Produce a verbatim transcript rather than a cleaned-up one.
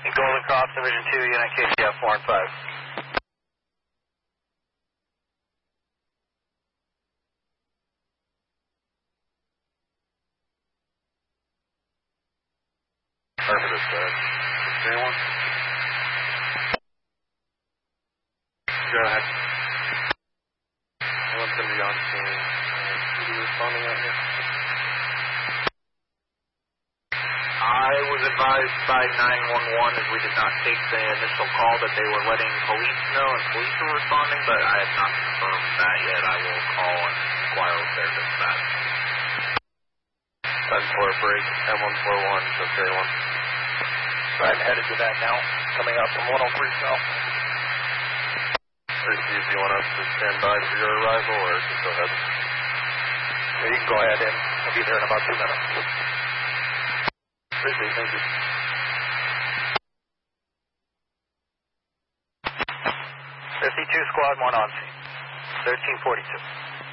Golden Cross, Division two, unit K C F four and five. Perfect, is good. Is there one? Go ahead. One's going to be on scene. Uh, are you responding out here? I was advised by nine one one as we did not take the initial call that they were letting police know and police were responding, but I have not confirmed that yet. I will call and inquire with their dispatch. That's for a break, M one four one, so K one. I'm headed to that now, coming up from one oh three south. Or do you want us to stand by for your arrival, or just go ahead? Yeah, you can go ahead in. I'll be there in about two minutes. Appreciate it, thank you. fifty-two Squad one on scene. thirteen forty-two.